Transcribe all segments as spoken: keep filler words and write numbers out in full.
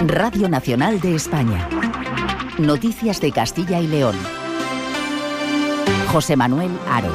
Radio Nacional de España. Noticias de Castilla y León. José Manuel Haro.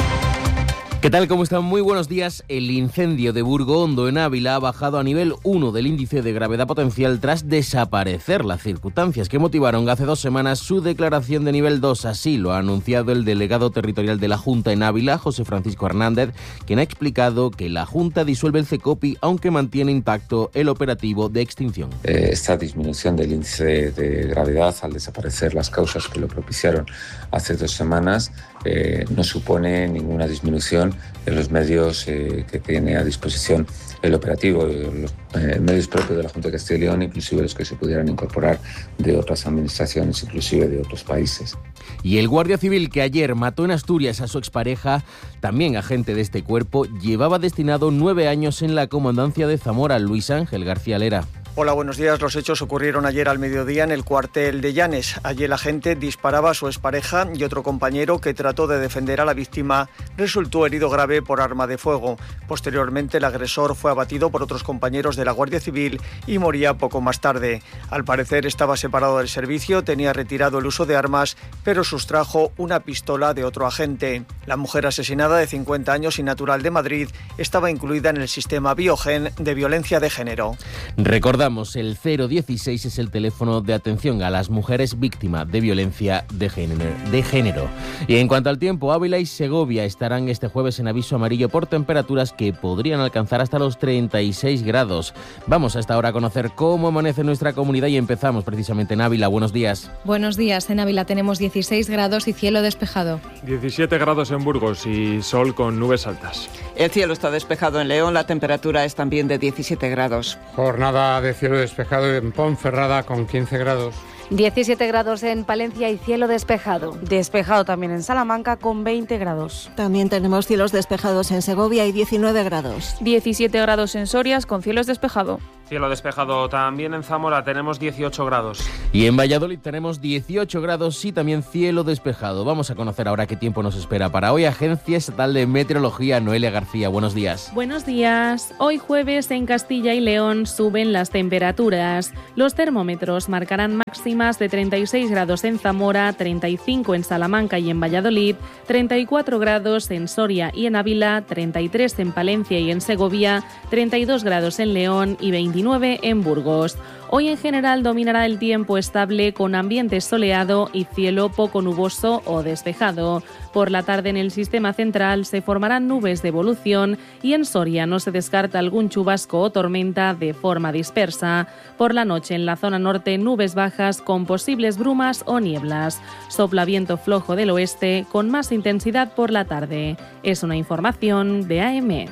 ¿Qué tal? ¿Cómo están? Muy buenos días. El incendio de Burgondo, en Ávila, ha bajado a nivel uno del índice de gravedad potencial tras desaparecer las circunstancias que motivaron hace dos semanas su declaración de nivel dos. Así lo ha anunciado el delegado territorial de la Junta en Ávila, José Francisco Hernández, quien ha explicado que la Junta disuelve el CECOPI, aunque mantiene intacto el operativo de extinción. Eh, esta disminución del índice de gravedad al desaparecer las causas que lo propiciaron hace dos semanas eh, no supone ninguna disminución en los medios eh, que tiene a disposición el operativo, los eh, medios propios de la Junta de Castilla y León, inclusive los que se pudieran incorporar de otras administraciones, inclusive de otros países. Y el guardia civil que ayer mató en Asturias a su expareja, también agente de este cuerpo, llevaba destinado nueve años en la comandancia de Zamora. Luis Ángel García Lera. Hola, buenos días. Los hechos ocurrieron ayer al mediodía en el cuartel de Llanes. Allí el agente disparaba a su expareja y otro compañero que trató de defender a la víctima resultó herido grave por arma de fuego. Posteriormente, el agresor fue abatido por otros compañeros de la Guardia Civil y moría poco más tarde. Al parecer estaba separado del servicio, tenía retirado el uso de armas, pero sustrajo una pistola de otro agente. La mujer asesinada, de cincuenta años y natural de Madrid, estaba incluida en el sistema Biogen de violencia de género. Recordamos, el cero dieciséis es el teléfono de atención a las mujeres víctimas de violencia de género, de género. Y en cuanto al tiempo, Ávila y Segovia estarán este jueves en aviso amarillo por temperaturas que podrían alcanzar hasta los treinta y seis grados. Vamos hasta ahora a conocer cómo amanece nuestra comunidad y empezamos precisamente en Ávila. Buenos días. Buenos días. En Ávila tenemos dieciséis grados y cielo despejado. diecisiete grados en Burgos y sol con nubes altas. El cielo está despejado en León, la temperatura es también de diecisiete grados. Jornada de cielo despejado en Ponferrada con quince grados. diecisiete grados en Palencia y cielo despejado. Despejado también en Salamanca con veinte grados. También tenemos cielos despejados en Segovia y diecinueve grados. diecisiete grados en Sorias con cielo despejado. Cielo despejado también en Zamora, tenemos dieciocho grados. Y en Valladolid tenemos dieciocho grados y también cielo despejado. Vamos a conocer ahora qué tiempo nos espera para hoy. Agencia Estatal de Meteorología, Noelia García, buenos días. Buenos días. Hoy jueves en Castilla y León suben las temperaturas. Los termómetros marcarán máximas de treinta y seis grados en Zamora, treinta y cinco en Salamanca y en Valladolid, treinta y cuatro grados en Soria y en Ávila, treinta y tres en Palencia y en Segovia, treinta y dos grados en León y veintinueve en Burgos. Hoy en general dominará el tiempo estable con ambiente soleado y cielo poco nuboso o despejado. Por la tarde en el sistema central se formarán nubes de evolución y en Soria no se descarta algún chubasco o tormenta de forma dispersa. Por la noche en la zona norte nubes bajas con posibles brumas o nieblas. Sopla viento flojo del oeste con más intensidad por la tarde. Es una información de A M E T.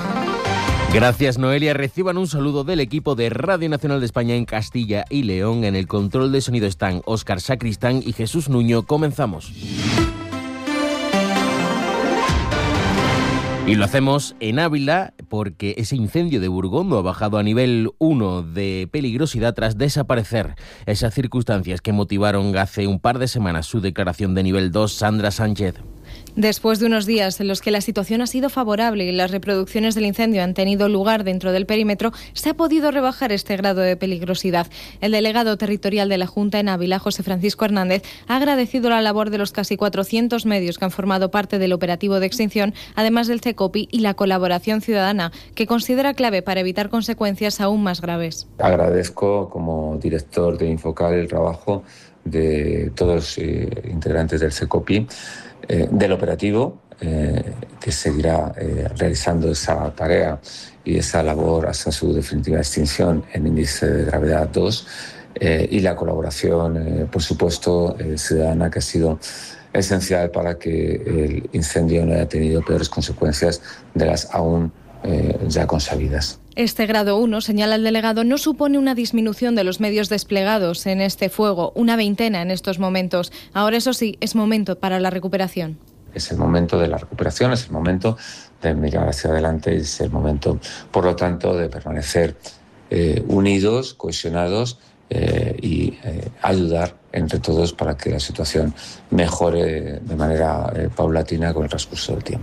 Gracias, Noelia. Reciban un saludo del equipo de Radio Nacional de España en Castilla y León. En el control de sonido están Óscar Sacristán y Jesús Nuño. Comenzamos. Y lo hacemos en Ávila porque ese incendio de Burgondo ha bajado a nivel uno de peligrosidad tras desaparecer esas circunstancias que motivaron hace un par de semanas su declaración de nivel dos. Sandra Sánchez. Después de unos días en los que la situación ha sido favorable y las reproducciones del incendio han tenido lugar dentro del perímetro, se ha podido rebajar este grado de peligrosidad. El delegado territorial de la Junta en Ávila, José Francisco Hernández, ha agradecido la labor de los casi cuatrocientos medios que han formado parte del operativo de extinción, además del CECOPI y la colaboración ciudadana, que considera clave para evitar consecuencias aún más graves. Agradezco como director de Infocal el trabajo de todos los eh, integrantes del CECOPI, eh, del operativo, eh, que seguirá eh, realizando esa tarea y esa labor hasta su definitiva extinción en índice de gravedad dos, eh, y la colaboración, eh, por supuesto, eh, ciudadana, que ha sido esencial para que el incendio no haya tenido peores consecuencias de las aún eh, ya consabidas. Este grado uno, señala el delegado, no supone una disminución de los medios desplegados en este fuego, una veintena en estos momentos. Ahora, eso sí, es momento para la recuperación. Es el momento de la recuperación, es el momento de mirar hacia adelante y es el momento, por lo tanto, de permanecer eh, unidos, cohesionados eh, y eh, ayudar entre todos para que la situación mejore de manera eh, paulatina con el transcurso del tiempo.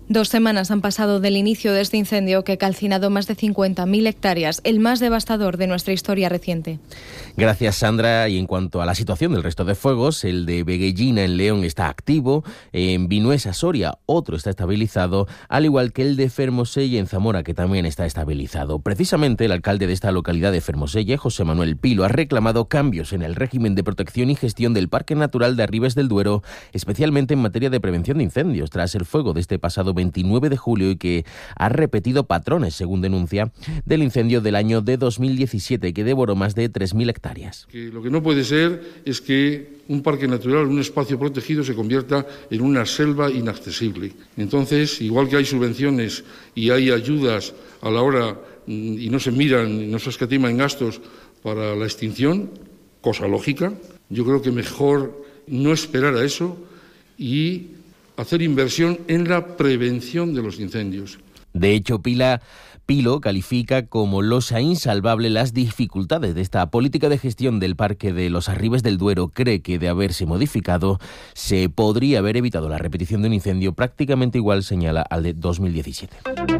Dos semanas han pasado del inicio de este incendio que ha calcinado más de cincuenta mil hectáreas, el más devastador de nuestra historia reciente. Gracias, Sandra. Y en cuanto a la situación del resto de fuegos, el de Veguellina en León está activo, en Vinuesa, Soria, otro está estabilizado, al igual que el de Fermoselle en Zamora, que también está estabilizado. Precisamente el alcalde de esta localidad de Fermoselle, José Manuel Pilo, ha reclamado cambios en el régimen de protección y gestión del Parque Natural de Arribes del Duero, especialmente en materia de prevención de incendios, tras el fuego de este pasado veintinueve de julio y que ha repetido patrones, según denuncia, del incendio del año de dos mil diecisiete que devoró más de tres mil hectáreas. Que lo que no puede ser es que un parque natural, un espacio protegido, se convierta en una selva inaccesible. Entonces, igual que hay subvenciones y hay ayudas a la hora y no se miran y no se escatima en gastos para la extinción, cosa lógica, yo creo que mejor no esperar a eso y hacer inversión en la prevención de los incendios. De hecho, Pila, Pilo califica como losa insalvable las dificultades de esta política de gestión del Parque de los Arribes del Duero. Cree que de haberse modificado se podría haber evitado la repetición de un incendio prácticamente igual, señala, al de dos mil diecisiete.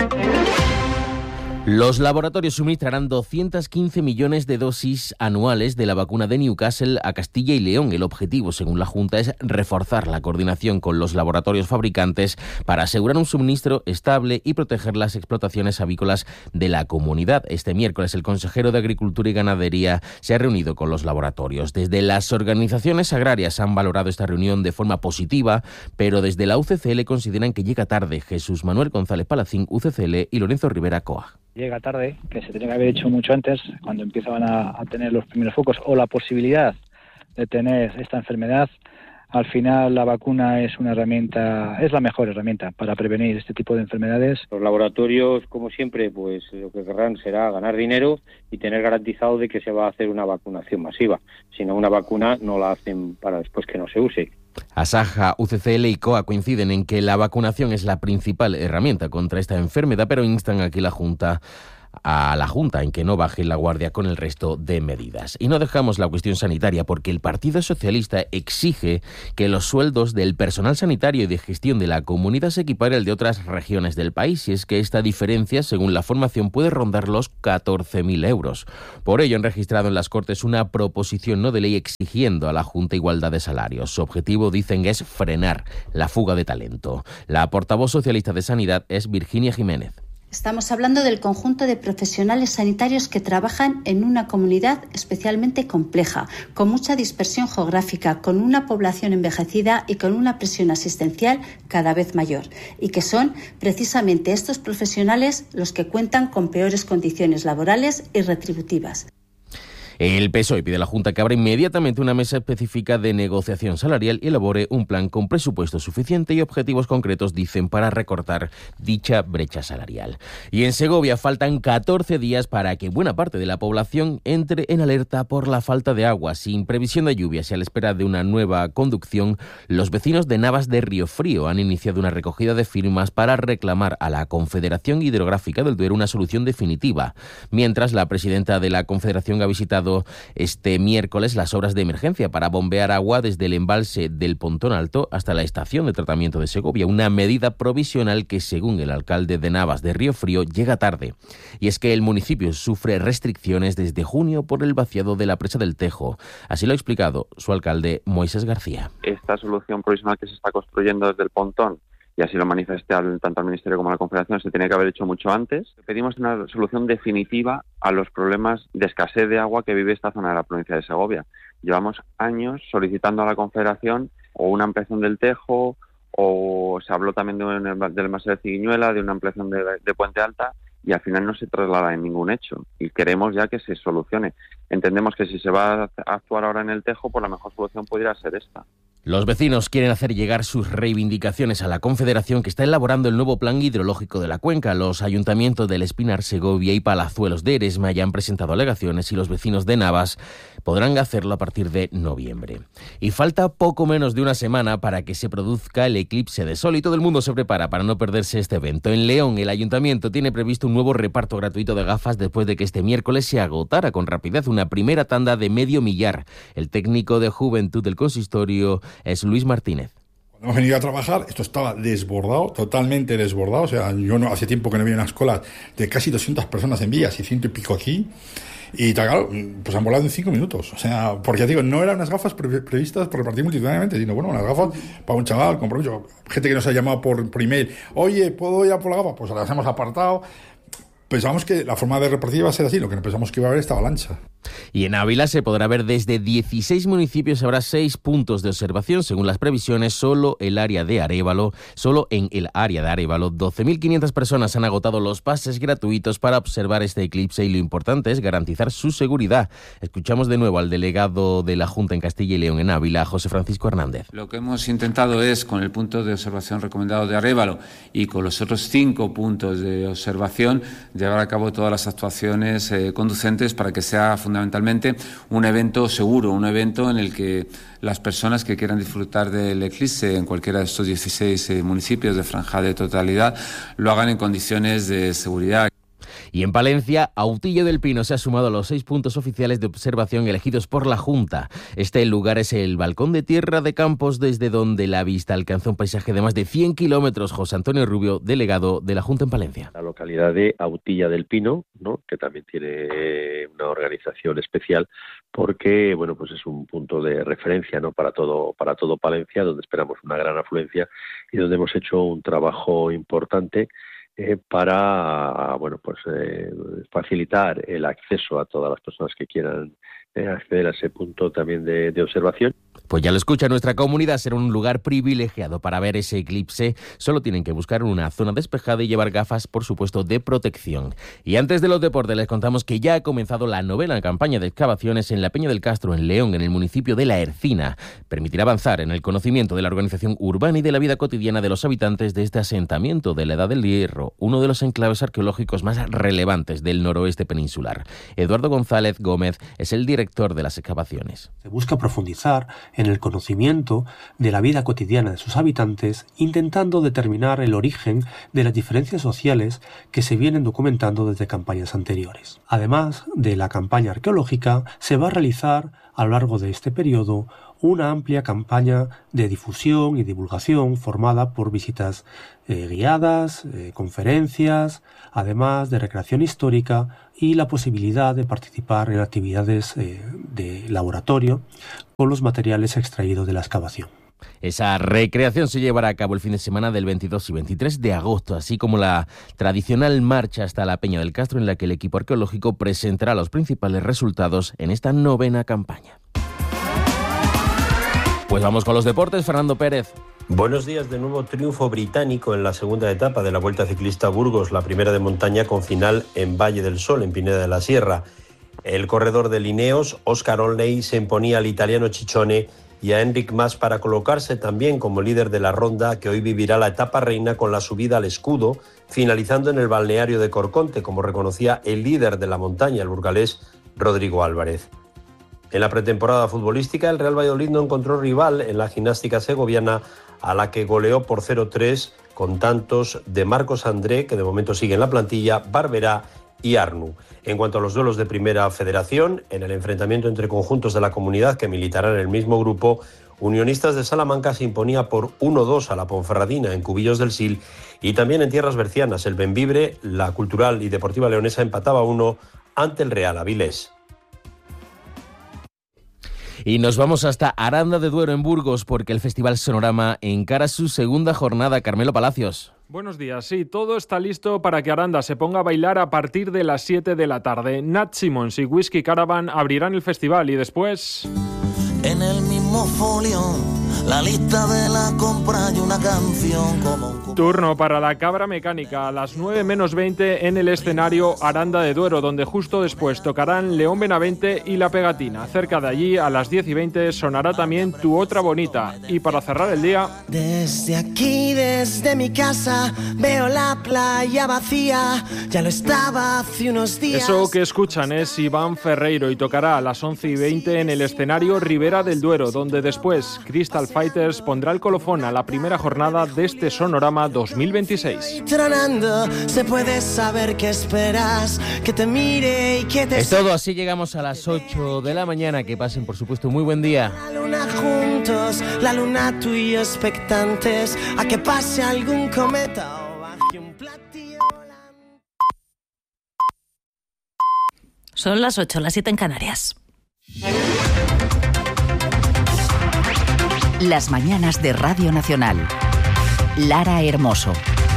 Los laboratorios suministrarán doscientos quince millones de dosis anuales de la vacuna de Newcastle a Castilla y León. El objetivo, según la Junta, es reforzar la coordinación con los laboratorios fabricantes para asegurar un suministro estable y proteger las explotaciones avícolas de la comunidad. Este miércoles, el consejero de Agricultura y Ganadería se ha reunido con los laboratorios. Desde las organizaciones agrarias han valorado esta reunión de forma positiva, pero desde la U C C L consideran que llega tarde. Jesús Manuel González Palacín, U C C L, y Lorenzo Rivera, C O A. Llega tarde, que se tenía que haber hecho mucho antes, cuando empezaban a, a tener los primeros focos o la posibilidad de tener esta enfermedad. Al final la vacuna es una herramienta, es la mejor herramienta para prevenir este tipo de enfermedades. Los laboratorios, como siempre, pues lo que querrán será ganar dinero y tener garantizado de que se va a hacer una vacunación masiva. Si no, una vacuna no la hacen para después que no se use. Asaja, U C C L y C O A coinciden en que la vacunación es la principal herramienta contra esta enfermedad, pero instan aquí la Junta a la Junta en que no baje la guardia con el resto de medidas. Y no dejamos la cuestión sanitaria porque el Partido Socialista exige que los sueldos del personal sanitario y de gestión de la comunidad se equiparen al de otras regiones del país, y es que esta diferencia, según la formación, puede rondar los catorce mil euros. Por ello han registrado en las Cortes una proposición no de ley exigiendo a la Junta igualdad de salarios. Su objetivo, dicen, es frenar la fuga de talento. La portavoz socialista de Sanidad es Virginia Jiménez. Estamos hablando del conjunto de profesionales sanitarios que trabajan en una comunidad especialmente compleja, con mucha dispersión geográfica, con una población envejecida y con una presión asistencial cada vez mayor, y que son precisamente estos profesionales los que cuentan con peores condiciones laborales y retributivas. El P S O E pide a la Junta que abra inmediatamente una mesa específica de negociación salarial y elabore un plan con presupuesto suficiente y objetivos concretos, dicen, para recortar dicha brecha salarial. Y en Segovia faltan catorce días para que buena parte de la población entre en alerta por la falta de agua. Sin previsión de lluvias y a la espera de una nueva conducción, los vecinos de Navas de Riofrío han iniciado una recogida de firmas para reclamar a la Confederación Hidrográfica del Duero una solución definitiva. Mientras, la presidenta de la Confederación ha visitado este miércoles las obras de emergencia para bombear agua desde el embalse del Pontón Alto hasta la estación de tratamiento de Segovia, una medida provisional que, según el alcalde de Navas de Riofrío, llega tarde. Y es que el municipio sufre restricciones desde junio por el vaciado de la presa del Tejo. Así lo ha explicado su alcalde, Moisés García. Esta solución provisional que se está construyendo desde el Pontón, y así lo manifesté al, tanto al Ministerio como a la Confederación, se tenía que haber hecho mucho antes. Pedimos una solución definitiva a los problemas de escasez de agua que vive esta zona de la provincia de Segovia. Llevamos años solicitando a la Confederación o una ampliación del Tejo, o se habló también de un, del embalse de Ciguiñuela, de una ampliación de, de Puente Alta, y al final no se traslada en ningún hecho. Y queremos ya que se solucione. Entendemos que si se va a actuar ahora en el Tejo, pues la mejor solución pudiera ser esta. Los vecinos quieren hacer llegar sus reivindicaciones a la Confederación, que está elaborando el nuevo plan hidrológico de la cuenca. Los ayuntamientos del Espinar, Segovia y Palazuelos de Eresma ya han presentado alegaciones y los vecinos de Navas podrán hacerlo a partir de noviembre. Y falta poco menos de una semana para que se produzca el eclipse de sol y todo el mundo se prepara para no perderse este evento. En León, el ayuntamiento tiene previsto un nuevo reparto gratuito de gafas después de que este miércoles se agotara con rapidez una primera tanda de medio millar. El técnico de juventud del consistorio es Luis Martínez. Cuando Hemos venido a trabajar, esto estaba desbordado, totalmente desbordado, o sea, yo no hace tiempo que no había una escuela de casi doscientas personas en Villas y ciento y pico aquí, y claro, pues han volado en cinco minutos, o sea, porque ya digo, no eran unas gafas pre- previstas por repartir multitudinariamente, sino bueno, unas gafas para un chaval, compromiso, gente que nos ha llamado por, por email, oye, ¿puedo ir a por la gafa? Pues las hemos apartado. Pensábamos que la forma de repartir iba a ser así, lo que no pensamos que iba a haber esta avalancha. Y en Ávila se podrá ver desde dieciséis municipios, habrá seis puntos de observación. Según las previsiones, solo el área de Arévalo, solo en el área de Arévalo, doce mil quinientas personas han agotado los pases gratuitos para observar este eclipse y lo importante es garantizar su seguridad. Escuchamos de nuevo al delegado de la Junta en Castilla y León en Ávila, José Francisco Hernández. Lo que hemos intentado es, con el punto de observación recomendado de Arévalo y con los otros cinco puntos de observación, llevar a cabo todas las actuaciones eh, conducentes para que sea fundamentalmente un evento seguro, un evento en el que las personas que quieran disfrutar del eclipse en cualquiera de estos dieciséis eh, municipios de franja de totalidad lo hagan en condiciones de seguridad. Y en Palencia, Autillo del Pino se ha sumado a los seis puntos oficiales de observación elegidos por la Junta. Este lugar es el balcón de Tierra de Campos, desde donde la vista alcanza un paisaje de más de cien kilómetros. José Antonio Rubio, delegado de la Junta en Palencia. La localidad de Autilla del Pino, ¿no?, que también tiene una organización especial porque, bueno, pues es un punto de referencia, ¿no?, para todo para todo Palencia, donde esperamos una gran afluencia y donde hemos hecho un trabajo importante Eh, para bueno pues eh, facilitar el acceso a todas las personas que quieran eh, acceder a ese punto también de, de observación. Pues ya lo escucha, nuestra comunidad será un lugar privilegiado para ver ese eclipse. Solo tienen que buscar una zona despejada y llevar gafas, por supuesto, de protección. Y antes de los deportes les contamos que ya ha comenzado la novena campaña de excavaciones en la Peña del Castro, en León, en el municipio de La Ercina. Permitirá avanzar en el conocimiento de la organización urbana y de la vida cotidiana de los habitantes de este asentamiento de la Edad del Hierro, uno de los enclaves arqueológicos más relevantes del noroeste peninsular. Eduardo González Gómez es el director de las excavaciones. Se busca profundizar en el conocimiento de la vida cotidiana de sus habitantes, intentando determinar el origen de las diferencias sociales que se vienen documentando desde campañas anteriores. Además de la campaña arqueológica, se va a realizar a lo largo de este periodo una amplia campaña de difusión y divulgación formada por visitas eh, guiadas, eh, conferencias, además de recreación histórica y la posibilidad de participar en actividades eh, de laboratorio con los materiales extraídos de la excavación. Esa recreación se llevará a cabo el fin de semana del veintidós y veintitrés de agosto, así como la tradicional marcha hasta la Peña del Castro, en la que el equipo arqueológico presentará los principales resultados en esta novena campaña. Pues vamos con los deportes, Fernando Pérez. Buenos días, de nuevo triunfo británico en la segunda etapa de la Vuelta Ciclista a Burgos, la primera de montaña con final en Valle del Sol, en Pineda de la Sierra. El corredor de Ineos, Oscar Olney, se imponía al italiano Ciccione y a Enric Mas para colocarse también como líder de la ronda, que hoy vivirá la etapa reina con la subida al Escudo, finalizando en el balneario de Corconte, como reconocía el líder de la montaña, el burgalés Rodrigo Álvarez. En la pretemporada futbolística, el Real Valladolid no encontró rival en la gimnástica segoviana, a la que goleó por cero tres con tantos de Marcos André, que de momento sigue en la plantilla, Barberá y Arnu. En cuanto a los duelos de Primera Federación, en el enfrentamiento entre conjuntos de la comunidad que militarán en el mismo grupo, Unionistas de Salamanca se imponía por uno dos a la Ponferradina en Cubillos del Sil, y también en tierras bercianas el Bembibre, la Cultural y Deportiva Leonesa, empataba uno ante el Real Avilés. Y nos vamos hasta Aranda de Duero, en Burgos, porque el Festival Sonorama encara su segunda jornada. Carmelo Palacios. Buenos días. Sí, todo está listo para que Aranda se ponga a bailar a partir de las siete de la tarde. Nat Simmons y Whisky Caravan abrirán el festival y después... En el mismo folio, la lista de la compra y una canción como un... Turno para la Cabra Mecánica a las nueve menos veinte en el escenario Aranda de Duero, donde justo después tocarán León Benavente y La Pegatina. Cerca de allí, a las diez y veinte, sonará también Tu Otra Bonita. Y para cerrar el día... Desde aquí, desde mi casa, veo la playa vacía. Ya lo estaba hace unos días. Eso que escuchan es Iván Ferreiro y tocará a las once y veinte en el escenario Ribera del Duero, donde después Crystal Fighters pondrá el colofón a la primera jornada de este Sonorama dos mil veintiséis. Tronando, se puede saber qué esperas, que te mire y que te... Es todo, así llegamos a las ocho de la mañana. Que pasen, por supuesto, muy buen día. La luna juntos, la luna tú y yo expectantes, a que pase algún cometa o baje un platillo. Son las ocho, las siete en Canarias. Las mañanas de Radio Nacional. Lara Hermoso.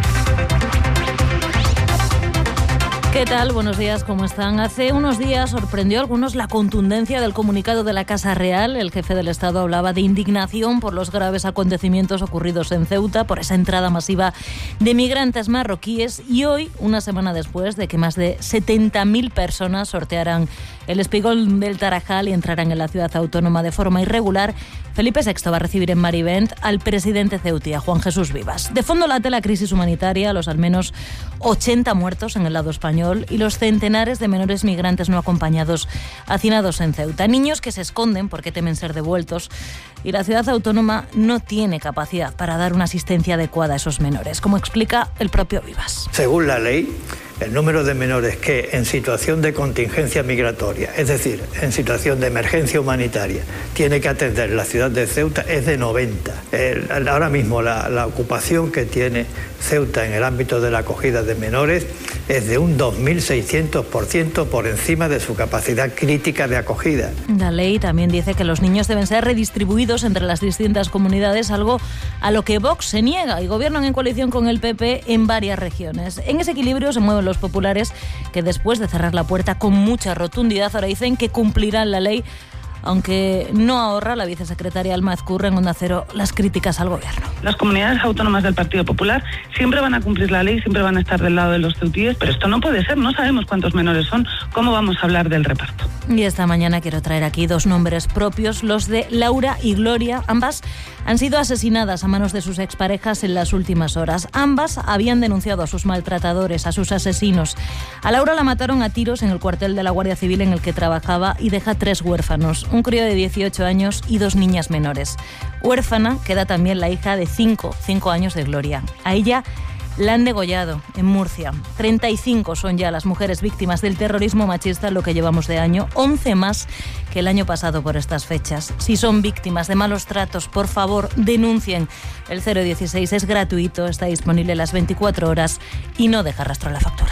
¿Qué tal? Buenos días, ¿cómo están? Hace unos días sorprendió a algunos la contundencia del comunicado de la Casa Real. El jefe del Estado hablaba de indignación por los graves acontecimientos ocurridos en Ceuta, por esa entrada masiva de migrantes marroquíes, y hoy, una semana después de que más de setenta mil personas sortearan el espigón del Tarajal y entraran en la ciudad autónoma de forma irregular, Felipe sexto va a recibir en Marivent al presidente ceutí, a Juan Jesús Vivas. De fondo late la crisis humanitaria, los al menos ochenta muertos en el lado español y los centenares de menores migrantes no acompañados hacinados en Ceuta. Niños que se esconden porque temen ser devueltos, y la ciudad autónoma no tiene capacidad para dar una asistencia adecuada a esos menores, como explica el propio Vivas. Según la ley, el número de menores que en situación de contingencia migratoria, es decir, en situación de emergencia humanitaria, tiene que atender la ciudad de Ceuta es de noventa. El, ahora mismo la, la ocupación que tiene Ceuta en el ámbito de la acogida de menores es de un dos mil seiscientos por ciento por encima de su capacidad crítica de acogida. La ley también dice que los niños deben ser redistribuidos entre las distintas comunidades, algo a lo que Vox se niega, y gobiernan en coalición con el P P en varias regiones. En ese equilibrio se mueven los populares, que después de cerrar la puerta con mucha rotundidad ahora dicen que cumplirán la ley, aunque no ahorra la vicesecretaria Alma Ezcurra en Onda Cero las críticas al gobierno. Las comunidades autónomas del Partido Popular siempre van a cumplir la ley, siempre van a estar del lado de los ceutíes, pero esto no puede ser, no sabemos cuántos menores son, ¿cómo vamos a hablar del reparto? Y esta mañana quiero traer aquí dos nombres propios, los de Laura y Gloria. Ambas han sido asesinadas a manos de sus exparejas en las últimas horas. Ambas habían denunciado a sus maltratadores, a sus asesinos. A Laura la mataron a tiros en el cuartel de la Guardia Civil en el que trabajaba y deja tres huérfanos, un crío de dieciocho años y dos niñas menores. Huérfana queda también la hija de cinco, cinco años de Gloria. A ella la han degollado en Murcia. treinta y cinco son ya las mujeres víctimas del terrorismo machista en lo que llevamos de año, once más que el año pasado por estas fechas. Si son víctimas de malos tratos, por favor, denuncien. El cero dieciséis es gratuito, está disponible las veinticuatro horas y no deja rastro en la factura.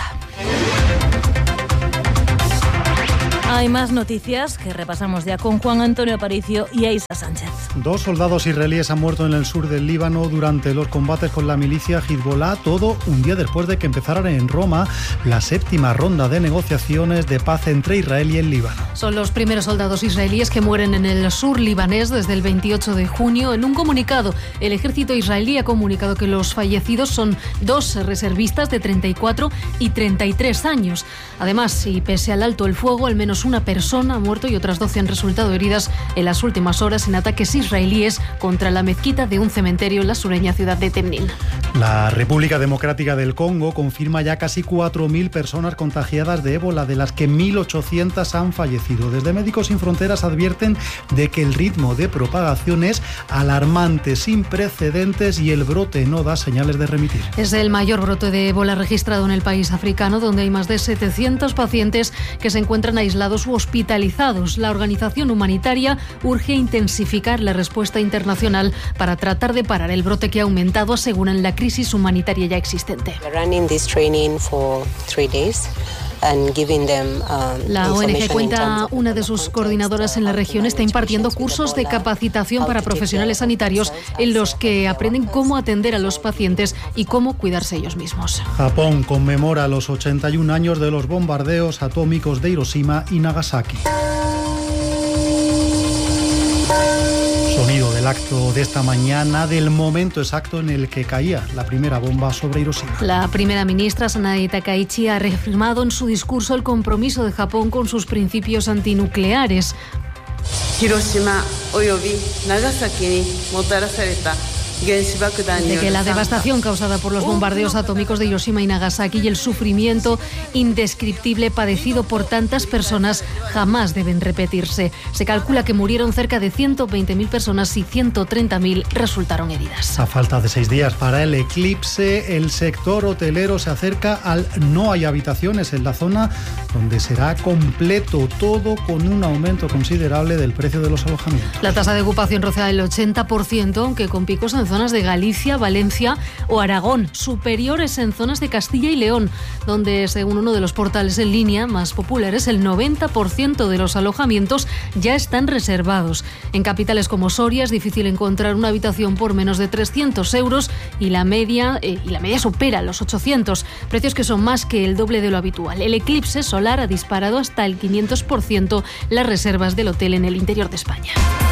Hay más noticias que repasamos ya con Juan Antonio Aparicio y Aisa Sánchez. Dos soldados israelíes han muerto en el sur del Líbano durante los combates con la milicia Hezbollah, todo un día después de que empezaran en Roma la séptima ronda de negociaciones de paz entre Israel y el Líbano. Son los primeros soldados israelíes que mueren en el sur libanés desde el veintiocho de junio. En un comunicado, el ejército israelí ha comunicado que los fallecidos son dos reservistas de treinta y cuatro y treinta y tres años. Además, y pese al alto el fuego, al menos una persona ha muerto y otras doce han resultado heridas en las últimas horas en ataques israelíes contra la mezquita de un cementerio en la sureña ciudad de Temnin. La República Democrática del Congo confirma ya casi cuatro mil personas contagiadas de ébola, de las que mil ochocientas han fallecido. Desde Médicos Sin Fronteras advierten de que el ritmo de propagación es alarmante, sin precedentes, y el brote no da señales de remitir. Es el mayor brote de ébola registrado en el país africano, donde hay más de setecientos pacientes que se encuentran aislados u hospitalizados. La organización humanitaria urge intensificar la respuesta internacional para tratar de parar el brote que ha aumentado, aseguran, la crisis humanitaria ya existente. La O N G cuenta, una de sus coordinadoras en la región está impartiendo cursos de capacitación para profesionales sanitarios en los que aprenden cómo atender a los pacientes y cómo cuidarse ellos mismos. Japón conmemora los ochenta y un años de los bombardeos atómicos de Hiroshima y Nagasaki. Sonido del acto de esta mañana, del momento exacto en el que caía la primera bomba sobre Hiroshima. La primera ministra, Sanae Takaichi, ha reafirmado en su discurso el compromiso de Japón con sus principios antinucleares. Hiroshima oyobi Nagasaki ni motarasareta De que la devastación causada por los bombardeos atómicos de Hiroshima y Nagasaki y el sufrimiento indescriptible padecido por tantas personas jamás deben repetirse. Se calcula que murieron cerca de ciento veinte mil personas y ciento treinta mil resultaron heridas. A falta de seis días para el eclipse, el sector hotelero se acerca al no hay habitaciones en la zona donde será completo, todo con un aumento considerable del precio de los alojamientos. La tasa de ocupación rozará el ochenta por ciento, aunque con picos en zonas de Galicia, Valencia o Aragón, superiores en zonas de Castilla y León, donde, según uno de los portales en línea más populares, el noventa por ciento de los alojamientos ya están reservados. En capitales como Soria es difícil encontrar una habitación por menos de trescientos euros y la media, eh, y la media supera los ochocientos, precios que son más que el doble de lo habitual. El eclipse solar ha disparado hasta el quinientos por ciento las reservas del hotel en el interior de España.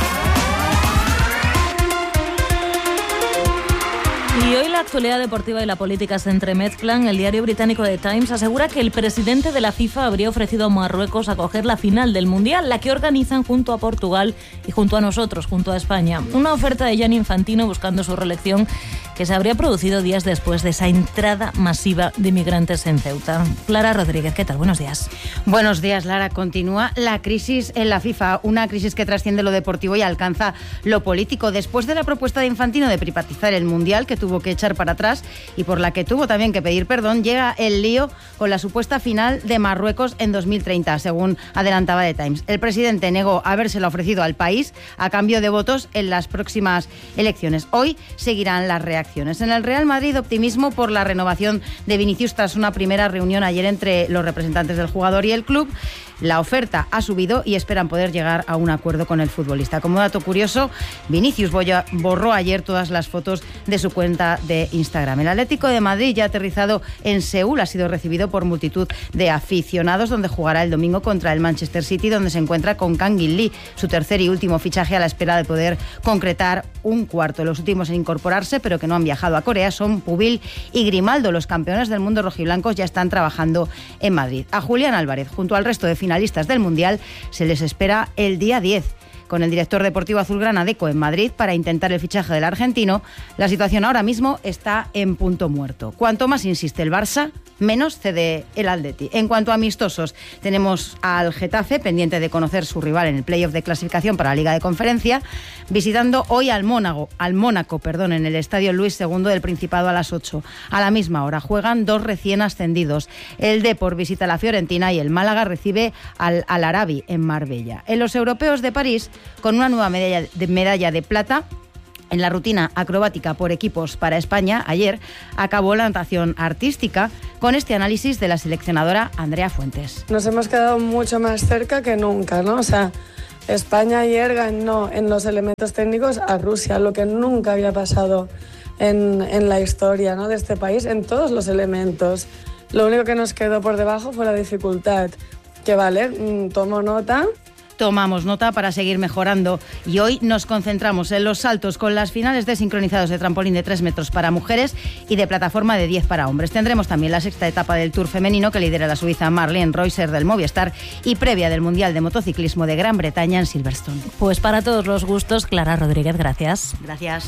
Y hoy la actualidad deportiva y la política se entremezclan. El diario británico The Times asegura que el presidente de la FIFA habría ofrecido a Marruecos acoger la final del Mundial, la que organizan junto a Portugal y junto a nosotros, junto a España. Una oferta de Gianni Infantino buscando su reelección que se habría producido días después de esa entrada masiva de inmigrantes en Ceuta. Clara Rodríguez, ¿qué tal? Buenos días. Buenos días, Lara. Continúa la crisis en la FIFA, una crisis que trasciende lo deportivo y alcanza lo político. Después de la propuesta de Infantino de privatizar el Mundial, que tuvo que echar para atrás y por la que tuvo también que pedir perdón, llega el lío con la supuesta final de Marruecos en dos mil treinta, según adelantaba The Times. El presidente negó habérsela ofrecido al país a cambio de votos en las próximas elecciones. Hoy seguirán las reacciones. En el Real Madrid, optimismo por la renovación de Vinicius tras una primera reunión ayer entre los representantes del jugador y el club. La oferta ha subido y esperan poder llegar a un acuerdo con el futbolista. Como dato curioso, Vinicius borró ayer todas las fotos de su cuenta de Instagram. El Atlético de Madrid, ya aterrizado en Seúl, ha sido recibido por multitud de aficionados, donde jugará el domingo contra el Manchester City, donde se encuentra con Kang-in Lee, su tercer y último fichaje, a la espera de poder concretar un cuarto. Los últimos en incorporarse, pero que no han viajado a Corea, son Pubil y Grimaldo. Los campeones del mundo rojiblancos ya están trabajando en Madrid. A Julián Álvarez, junto al resto de finalistas del Mundial, se les espera el día diez. Con el director deportivo azulgrana Deco en Madrid para intentar el fichaje del argentino, la situación ahora mismo está en punto muerto. Cuanto más insiste el Barça, menos cede el Atleti. En cuanto a amistosos, tenemos al Getafe, pendiente de conocer su rival en el playoff de clasificación para la Liga de Conferencia, visitando hoy al Mónaco, al Mónaco, perdón, en el Estadio Luis segundo del Principado a las ocho. A la misma hora juegan dos recién ascendidos. El Depor visita a la Fiorentina y el Málaga recibe al Al Arabi en Marbella. En los europeos de París, con una nueva medalla de, medalla de plata en la rutina acrobática por equipos para España, ayer acabó la natación artística con este análisis de la seleccionadora Andrea Fuentes. Nos hemos quedado mucho más cerca que nunca, ¿no? O sea, España ayer ganó en los elementos técnicos a Rusia, lo que nunca había pasado en, en la historia, ¿no?, de este país, en todos los elementos. Lo único que nos quedó por debajo fue la dificultad, que vale, tomo nota. Tomamos nota para seguir mejorando y hoy nos concentramos en los saltos con las finales de sincronizados de trampolín de tres metros para mujeres y de plataforma de diez para hombres. Tendremos también la sexta etapa del Tour femenino que lidera la suiza Marlene Reusser del Movistar y previa del Mundial de Motociclismo de Gran Bretaña en Silverstone. Pues para todos los gustos, Clara Rodríguez, gracias. Gracias.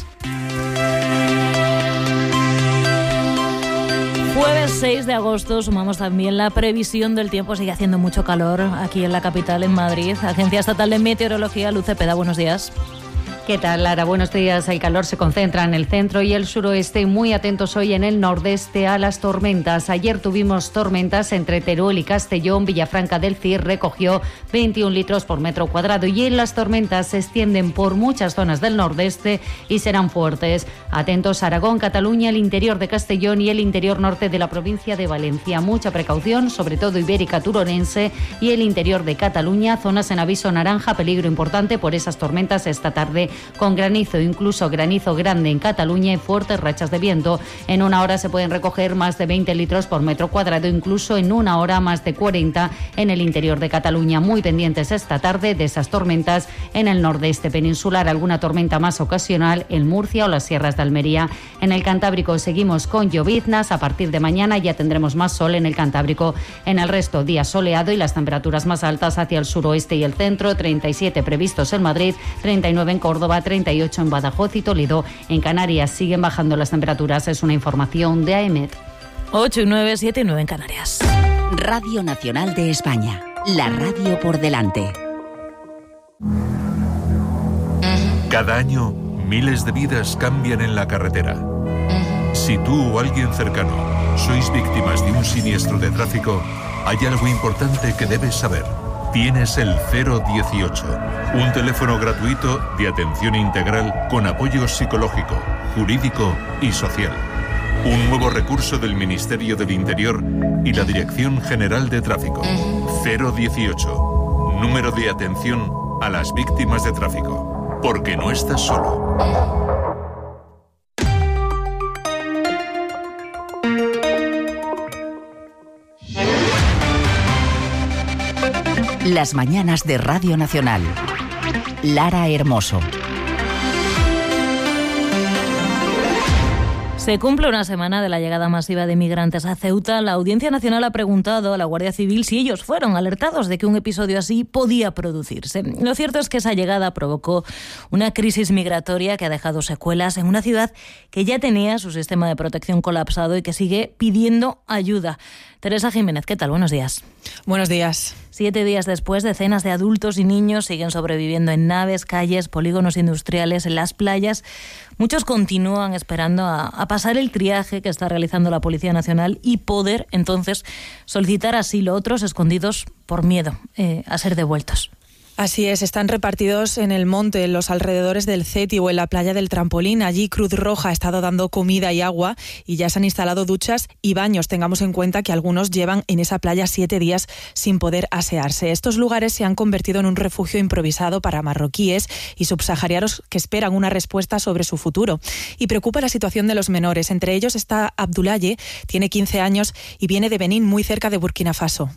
Jueves seis de agosto sumamos también la previsión del tiempo. Sigue haciendo mucho calor aquí en la capital, en Madrid. Agencia Estatal de Meteorología, Luz Cepeda, buenos días. ¿Qué tal, Lara? Buenos días. El calor se concentra en el centro y el suroeste. Muy atentos hoy en el nordeste a las tormentas. Ayer tuvimos tormentas entre Teruel y Castellón. Villafranca del Cir recogió veintiún litros por metro cuadrado y en las tormentas se extienden por muchas zonas del nordeste y serán fuertes. Atentos a Aragón, Cataluña, el interior de Castellón y el interior norte de la provincia de Valencia. Mucha precaución, sobre todo ibérica, turonense y el interior de Cataluña. Zonas en aviso naranja, peligro importante por esas tormentas esta tarde, con granizo, incluso granizo grande en Cataluña y fuertes rachas de viento. En una hora se pueden recoger más de veinte litros por metro cuadrado, incluso en una hora más de cuarenta en el interior de Cataluña. Muy pendientes esta tarde de esas tormentas en el nordeste peninsular, alguna tormenta más ocasional en Murcia o las sierras de Almería. En el Cantábrico seguimos con lloviznas. A partir de mañana ya tendremos más sol en el Cantábrico. En el resto, día soleado y las temperaturas más altas hacia el suroeste y el centro. treinta y siete previstos en Madrid, treinta y nueve en Córdoba Córdoba, treinta y ocho en Badajoz y Toledo. En Canarias siguen bajando las temperaturas. Es una información de AEMET. ocho y nueve, siete y nueve en Canarias. Radio Nacional de España. La radio por delante. Cada año, miles de vidas cambian en la carretera. Si tú o alguien cercano sois víctimas de un siniestro de tráfico, hay algo importante que debes saber. Tienes el cero dieciocho, un teléfono gratuito de atención integral con apoyo psicológico, jurídico y social. Un nuevo recurso del Ministerio del Interior y la Dirección General de Tráfico. cero dieciocho, número de atención a las víctimas de tráfico. Porque no estás solo. Las mañanas de Radio Nacional. Lara Hermoso. Se cumple una semana de la llegada masiva de migrantes a Ceuta. La Audiencia Nacional ha preguntado a la Guardia Civil si ellos fueron alertados de que un episodio así podía producirse. Lo cierto es que esa llegada provocó una crisis migratoria que ha dejado secuelas en una ciudad que ya tenía su sistema de protección colapsado y que sigue pidiendo ayuda. Teresa Jiménez, ¿qué tal? Buenos días. Buenos días. Siete días después, decenas de adultos y niños siguen sobreviviendo en naves, calles, polígonos industriales, en las playas. Muchos continúan esperando a, a pasar el triaje que está realizando la Policía Nacional y poder, entonces, solicitar asilo. Otros escondidos por miedo eh, a ser devueltos. Así es, están repartidos en el monte, en los alrededores del Ceti o en la playa del Trampolín. Allí Cruz Roja ha estado dando comida y agua y ya se han instalado duchas y baños. Tengamos en cuenta que algunos llevan en esa playa siete días sin poder asearse. Estos lugares se han convertido en un refugio improvisado para marroquíes y subsaharianos que esperan una respuesta sobre su futuro. Y preocupa la situación de los menores. Entre ellos está Abdoulaye, tiene quince años y viene de Benín, muy cerca de Burkina Faso.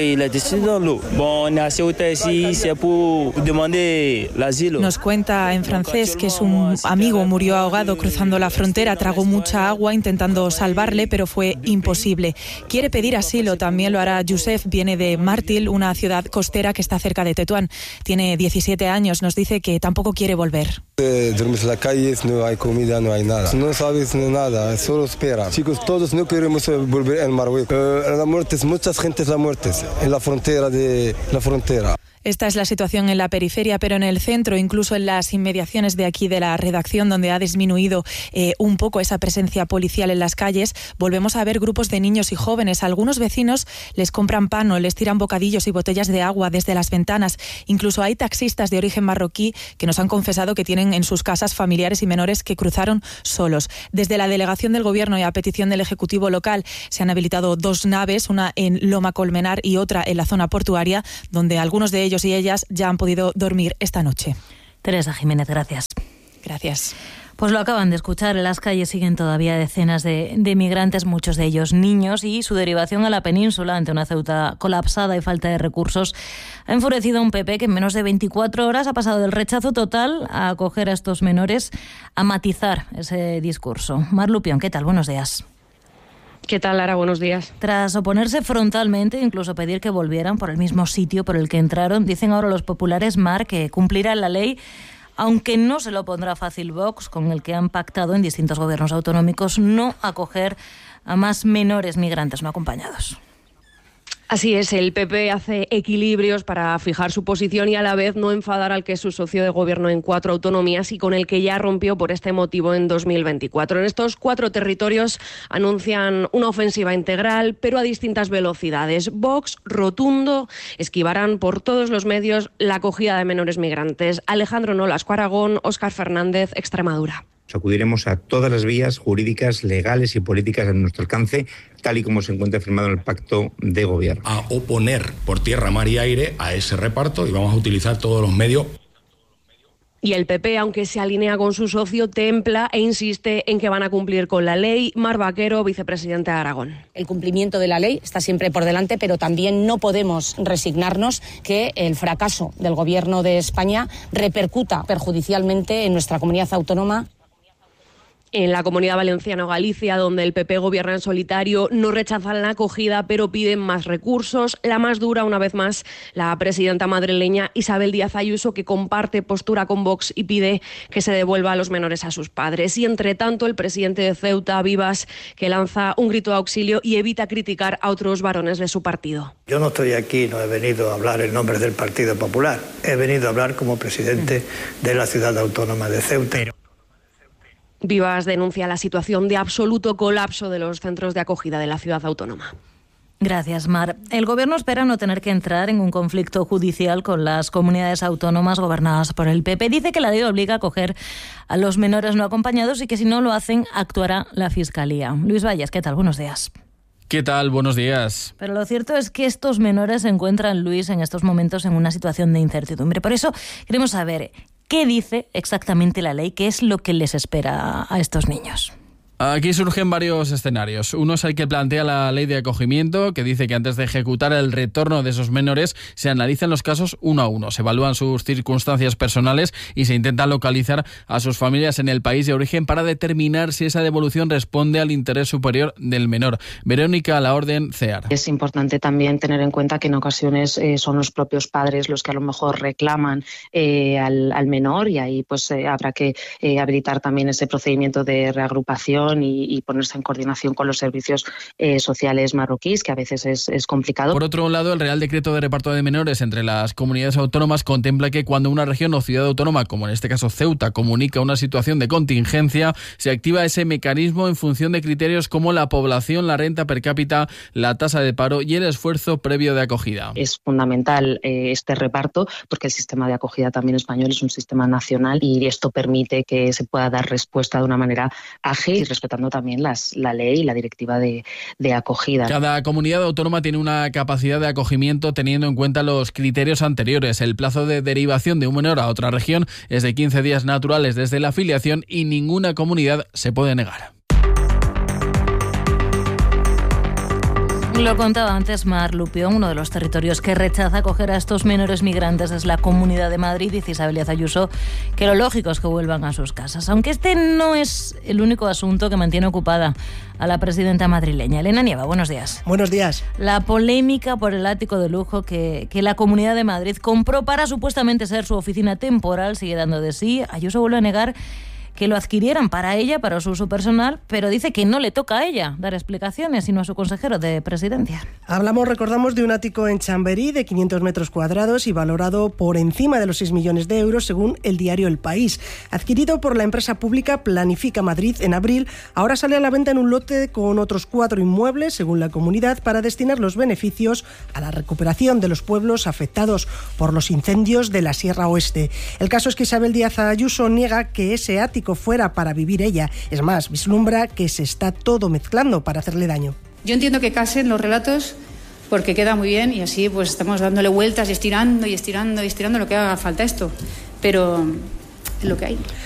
Nos cuenta en francés que su amigo murió ahogado cruzando la frontera, tragó mucha agua intentando salvarle, pero fue imposible. Quiere pedir asilo, también lo hará Youssef, viene de Martil, una ciudad costera que está cerca de Tetuán. Tiene diecisiete años, nos dice que tampoco quiere volver. Duermes en la calle, no hay comida, no hay nada. No sabes nada, solo espera. Chicos, todos no queremos volver al Marruecos. La muerte, muchas gentes la muerte en la frontera de la frontera. Esta es la situación en la periferia, pero en el centro, incluso en las inmediaciones de aquí de la redacción, donde ha disminuido eh, un poco esa presencia policial en las calles, volvemos a ver grupos de niños y jóvenes. Algunos vecinos les compran pan o les tiran bocadillos y botellas de agua desde las ventanas. Incluso hay taxistas de origen marroquí que nos han confesado que tienen en sus casas familiares y menores que cruzaron solos. Desde la delegación del Gobierno y a petición del Ejecutivo local se han habilitado dos naves, una en Loma Colmenar y otra en la zona portuaria, donde algunos de ellos y ellas ya han podido dormir esta noche. Teresa Jiménez, gracias. Gracias. Pues lo acaban de escuchar, en las calles siguen todavía decenas de, de migrantes, muchos de ellos niños, y su derivación a la península ante una Ceuta colapsada y falta de recursos ha enfurecido a un P P que en menos de veinticuatro horas ha pasado del rechazo total a acoger a estos menores a matizar ese discurso. Mar Lupión, ¿qué tal? Buenos días. ¿Qué tal, Lara? Buenos días. Tras oponerse frontalmente, incluso pedir que volvieran por el mismo sitio por el que entraron, dicen ahora los populares, Mar, que cumplirán la ley, aunque no se lo pondrá fácil Vox, con el que han pactado en distintos gobiernos autonómicos no acoger a más menores migrantes no acompañados. Así es, el P P hace equilibrios para fijar su posición y a la vez no enfadar al que es su socio de gobierno en cuatro autonomías y con el que ya rompió por este motivo en dos mil veinticuatro. En estos cuatro territorios anuncian una ofensiva integral, pero a distintas velocidades. Vox, rotundo, esquivarán por todos los medios la acogida de menores migrantes. Alejandro Nolasco, Aragón, Óscar Fernández, Extremadura. Acudiremos a todas las vías jurídicas, legales y políticas a nuestro alcance, tal y como se encuentra firmado en el pacto de gobierno. A oponer por tierra, mar y aire a ese reparto y vamos a utilizar todos los medios. Y el P P, aunque se alinea con su socio, templa e insiste en que van a cumplir con la ley. Mar Vaquero, vicepresidente de Aragón. El cumplimiento de la ley está siempre por delante, pero también no podemos resignarnos que el fracaso del Gobierno de España repercuta perjudicialmente en nuestra comunidad autónoma. En la Comunidad Valenciana o Galicia, donde el P P gobierna en solitario, no rechazan la acogida, pero piden más recursos. La más dura, una vez más, la presidenta madrileña Isabel Díaz Ayuso, que comparte postura con Vox y pide que se devuelva a los menores a sus padres. Y, entre tanto, el presidente de Ceuta, Vivas, que lanza un grito de auxilio y evita criticar a otros varones de su partido. Yo no estoy aquí, no he venido a hablar en nombre del Partido Popular. He venido a hablar como presidente de la ciudad autónoma de Ceuta. Vivas denuncia la situación de absoluto colapso de los centros de acogida de la ciudad autónoma. Gracias, Mar. El Gobierno espera no tener que entrar en un conflicto judicial con las comunidades autónomas gobernadas por el P P. Dice que la ley obliga a acoger a los menores no acompañados y que si no lo hacen actuará la Fiscalía. Luis Valles, ¿qué tal? Buenos días. ¿Qué tal? Buenos días. Pero lo cierto es que estos menores se encuentran, Luis, en estos momentos en una situación de incertidumbre. Por eso queremos saber qué dice exactamente la ley, qué es lo que les espera a estos niños. Aquí surgen varios escenarios. Uno es el que plantea la ley de acogimiento, que dice que antes de ejecutar el retorno de esos menores se analizan los casos uno a uno, se evalúan sus circunstancias personales y se intenta localizar a sus familias en el país de origen para determinar si esa devolución responde al interés superior del menor. Verónica Laorden, CEAR. Es importante también tener en cuenta que en ocasiones eh, son los propios padres los que a lo mejor reclaman eh, al, al menor, y ahí pues eh, habrá que eh, habilitar también ese procedimiento de reagrupación Y, y ponerse en coordinación con los servicios eh, sociales marroquíes, que a veces es, es complicado. Por otro lado, el Real Decreto de Reparto de Menores entre las comunidades autónomas contempla que cuando una región o ciudad autónoma, como en este caso Ceuta, comunica una situación de contingencia, se activa ese mecanismo en función de criterios como la población, la renta per cápita, la tasa de paro y el esfuerzo previo de acogida. Es fundamental eh, este reparto porque el sistema de acogida también español es un sistema nacional y esto permite que se pueda dar respuesta de una manera ágil, respetando también las, la ley y la directiva de, de acogida. Cada comunidad autónoma tiene una capacidad de acogimiento teniendo en cuenta los criterios anteriores. El plazo de derivación de un menor a otra región es de quince días naturales desde la afiliación y ninguna comunidad se puede negar. Lo contaba antes Mar Lupión, uno de los territorios que rechaza acoger a estos menores migrantes es la Comunidad de Madrid. Dice Isabel Díaz Ayuso que lo lógico es que vuelvan a sus casas. Aunque este no es el único asunto que mantiene ocupada a la presidenta madrileña. Elena Nieva, buenos días. Buenos días. La polémica por el ático de lujo que, que la Comunidad de Madrid compró para supuestamente ser su oficina temporal sigue dando de sí. Ayuso vuelve a negar que lo adquirieran para ella, para su uso personal, pero dice que no le toca a ella dar explicaciones, sino a su consejero de presidencia. Hablamos, recordamos, de un ático en Chamberí de quinientos metros cuadrados y valorado por encima de los seis millones de euros, según el diario El País. Adquirido por la empresa pública Planifica Madrid en abril, ahora sale a la venta en un lote con otros cuatro inmuebles, según la comunidad, para destinar los beneficios a la recuperación de los pueblos afectados por los incendios de la Sierra Oeste. El caso es que Isabel Díaz Ayuso niega que ese ático fuera para vivir ella. Es más, vislumbra que se está todo mezclando para hacerle daño. Yo entiendo que casen los relatos porque queda muy bien y así pues estamos dándole vueltas y estirando y estirando y estirando lo que haga falta esto. Pero es lo que hay.